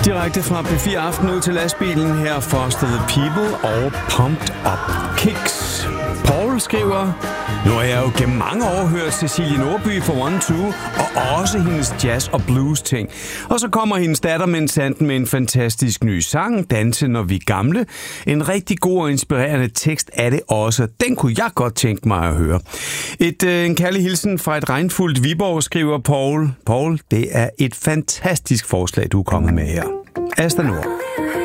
Direkte fra P4 Aften ud til lastbilen her Foster the People og Pumped Up Kicks. Paul skriver: Nu har jeg jo gennem mange år hørt Cecilie Nordby for 1-2, og også hendes jazz- og blues-ting. Og så kommer hendes datter Mensanden med en fantastisk ny sang, Danse når vi er gamle. En rigtig god og inspirerende tekst er det også. Den kunne jeg godt tænke mig at høre. En kærlig hilsen fra et regnfuldt Viborg, skriver Paul. Paul, det er et fantastisk forslag, du er kommet med her. Asta Nord.